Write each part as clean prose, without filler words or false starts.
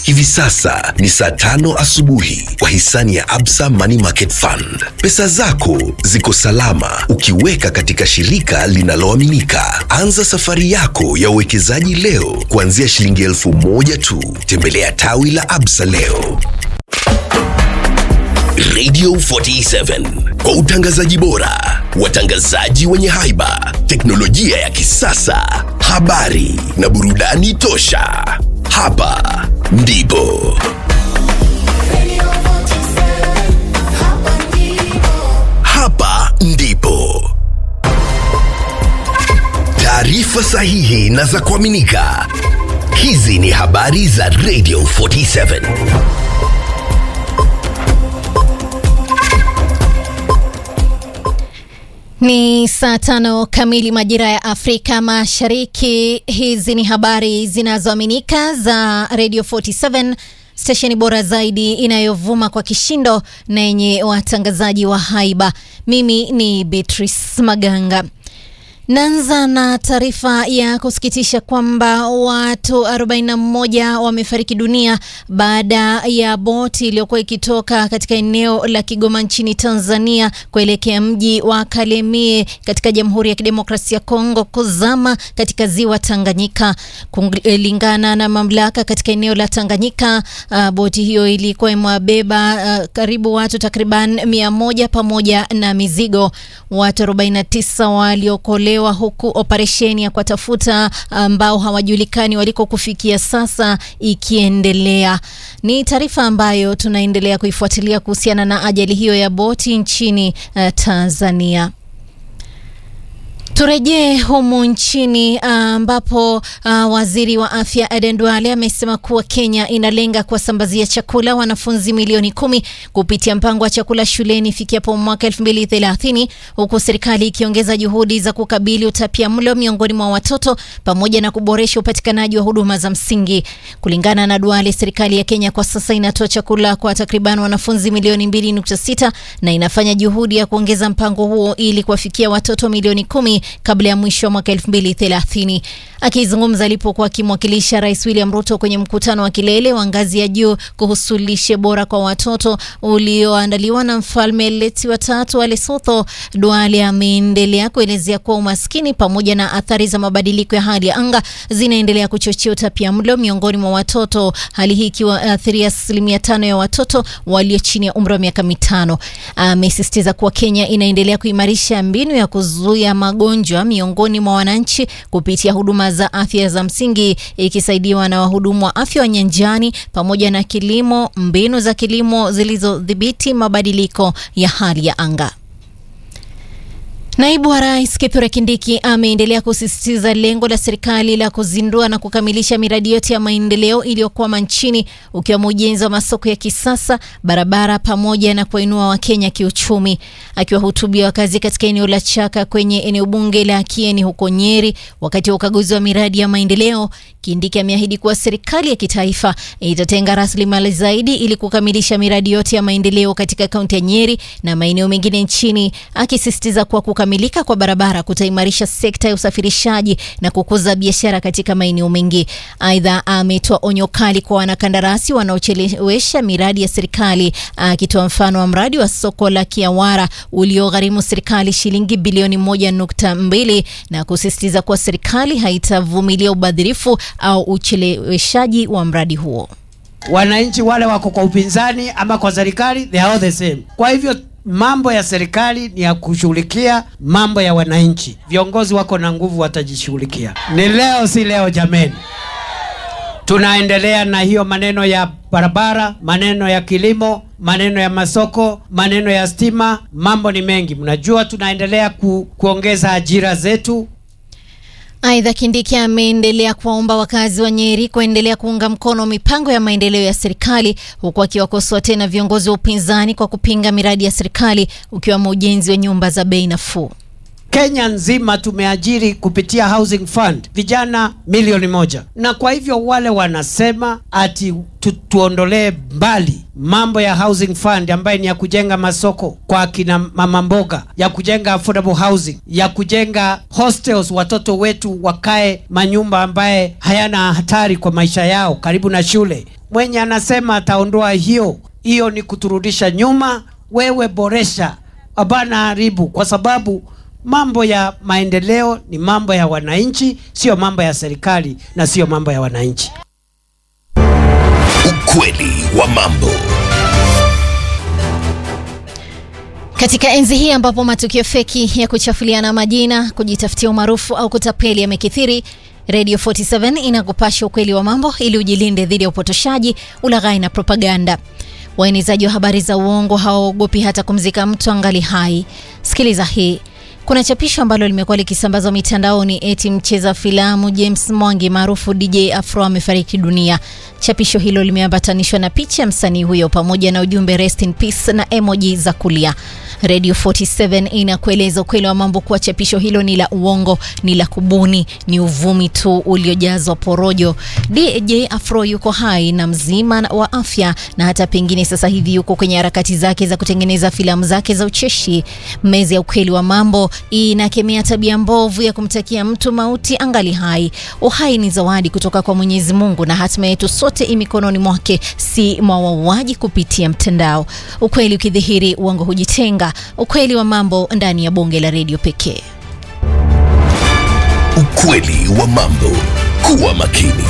Hivi sasa ni saa 5 asubuhi kwa hisani ya Absa Money Market Fund. Pesa zako ziko salama ukiweka katika shirika linaloaminika. Anza safari yako ya uwekezaji leo kuanzia shilingi 1,000 tu. Tembelea tawi la Absa leo. Radio 47 kwa utangazaji bora, watangazaji wenye haiba, teknolojia ya kisasa, habari na burudani tosha. Hapa ndipo Hapa ndipo taarifa sahihi na za kuaminika. Hizi ni habari za Radio 47. Ni saa 5 kamili majira ya Afrika Mashariki. Hizi ni habari zinazoaminika za Radio 47, stesheni bora zaidi inayovuma kwa kishindo na yenye watangazaji wa haiba. Mimi ni Beatrice Maganga. Nanza na taarifa ya kusikitisha kwamba watu 41 wamefariki dunia baada ya boti iliyokuwa ikitoka katika eneo la Kigoma nchini Tanzania kuelekea mji wa Kalemie katika Jamhuri ya Kidemokrasia ya Kongo kuzama katika ziwa Tanganyika. Kulingana na mamlaka katika eneo la Tanganyika, boti hiyo ilikuwa imewabeba karibu watu takriban 100 pamoja na mizigo. Watu 49 waliokolewa huku operesheni ya kuwatafuta ambao hawajulikani waliko kufikia sasa ikiendelea. Ni taarifa ambayo tunaendelea kuifuatilia kuhusiana na ajali hiyo ya boti nchini Tanzania. Turejee humu nchini ambapo waziri wa afya Aden Duale amesema kuwa Kenya inalenga kuwasambazia chakula wanafunzi milioni 10 kupitia mpango wa chakula shuleni ifikiapo mwaka 2030, huku serikali ikiongeza juhudi za kukabili utapiamlo miongoni mwa watoto pamoja na kuboresha upatikanaji wa huduma za msingi. Kulingana na Duale, serikali ya Kenya kwa sasa inatoa chakula kwa takriban wanafunzi milioni 2.6 na inafanya juhudi ya kuongeza mpango huo ili kuwafikia watoto milioni 10 kabla ya mwisho wa mwaka 2030. Akizungumza alipokuwa akimwakilisha Rais William Ruto kwenye mkutano wa kilele wa ngazi ya juu kuhusu lishe bora kwa watoto ulioandaliwa na Mfalme Letsi wa 3 wa Lesotho, Duale ameendelea kuelezea kuwa umaskini pamoja na athari za mabadiliko ya hali ya anga zinaendelea kuchochea utapiamlo miongoni mwa watoto, hali hii ikiwaathiri 5% ya watoto walio chini ya umri wa miaka 5. Amesisitiza kuwa Kenya inaendelea kuimarisha mbinu ya kuzuia magonjwa miongoni mwa wananchi kupitia huduma za afya za msingi, ikisaidiwa na wahudumu wa afya wa nyanjani pamoja na kilimo, mbinu za kilimo zilizodhibiti mabadiliko ya hali ya anga. Naibu wa Rais Kithure Kindiki ameendelea kusisitiza lengo la serikali la kuzindua na kukamilisha miradi yote ya maendeleo iliyokwama nchini, ukiwemo ujenzi wa masoko ya kisasa, barabara pamoja na kuinua Wakenya kiuchumi. Akiwahutubia wakazi katika eneo la Chaka kwenye eneo bunge la Kieni huko Nyeri wakati wa ukaguzi wa miradi ya maendeleo, Kindiki ameahidi kuwa serikali ya kitaifa itatenga rasilimali zaidi ili kukamilisha miradi yote ya maendeleo katika kaunti ya Nyeri na maeneo mengine nchini, akisisitiza kuwa kukamilika kwa barabara kutaimarisha sekta ya usafirishaji na kukuza biashara katika maeneo mengi. Aidha, ametoa onyo kali kwa wanakandarasi wanaochelewesha miradi ya serikali, akitoa mfano wa mradi wa soko la Kiawara uliogharimu serikali shilingi bilioni 1.2 na kusisitiza kuwa serikali haitavumilia ubadhirifu au ucheleweshaji wa mradi huo. Wananchi wale wako kwa upinzani ama kwa serikali, they are all the same. Kwa hivyo mambo ya serikali ni ya kushughulikia mambo ya wananchi. Viongozi wako na nguvu, watajishughulikia. Ni leo si leo jameni. Tunaendelea na hiyo maneno ya barabara, maneno ya kilimo, maneno ya masoko, maneno ya stima, mambo ni mengi. Mnajua tunaendelea kuongeza ajira zetu. Aidha, Kindiki ameendelea kuwaomba wakazi wa Nyeri kuendelea kuunga mkono mipango ya maendeleo ya serikali, huku akiwakosoa tena viongozi wa upinzani kwa kupinga miradi ya serikali ukiwemo ujenzi wa nyumba za bei nafuu. Kenya nzima tumeajiri kupitia Housing Fund vijana milioni 1. Na kwa hivyo wale wanasema ati tuondolee mbali mambo ya Housing Fund ambayo ni ya kujenga masoko kwa kina mama mboga, ya kujenga affordable housing, ya kujenga hostels watoto wetu wakae manyumba ambaye hayana hatari kwa maisha yao karibu na shule. Mwenye anasema ataondoa hiyo ni kuturudisha nyuma. Wewe boresha, hapana haribu, kwa sababu mambo ya maendeleo ni mambo ya wananchi, sio mambo ya serikali na sio mambo ya wananchi. Ukweli wa mambo. Katika enzi hii ambapo matukio feki ya kuchafuliana majina, kujitafutia umaarufu au kutapeli yamekithiri, Radio 47 inakupasha ukweli wa mambo ili ujilinde dhidi ya upotoshaji, ulaghai na propaganda. Waenezaji wa habari za uongo hawaogopi hata kumzika mtu angali hai. Sikiliza hii. Kuna chapisho ambalo limekuwa likisambazwa mitandaoni eti mcheza filamu James Mwangi maarufu DJ Afro amefariki dunia. Chapisho hilo limeambatanishwa na picha ya msanii huyo pamoja na ujumbe rest in peace na emoji za kulia. Radio 47 inakueleza ukweli wa mambo kuwa chapisho hilo ni la uongo, ni la kubuni, ni uvumi tu uliojazwa porojo. DJ Afro yuko hai na mzima wa afya, na hata pengine sasa hivi yuko kwenye harakati zake za kutengeneza filamu zake za ucheshi. Meza ya ukweli wa mambo inakemea tabia mbovu ya kumtakia mtu mauti angali hai. Uhai ni zawadi kutoka kwa Mwenyezi Mungu na hatima yetu sote imikononi mwake, si mwa wauaji kupitia mtandao. Ukweli ukidhihiri, uongo hujitenga. Ukweli wa mambo ndani ya bonge la radio pekee. Ukweli wa mambo. Kuwa makini.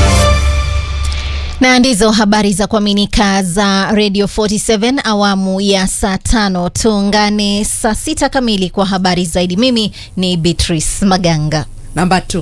Na ndizo habari za kuaminika za Radio 47 awamu ya saa 5. Tuungane saa 6 kamili kwa habari zaidi. Mimi ni Beatrice Maganga. Namba 2.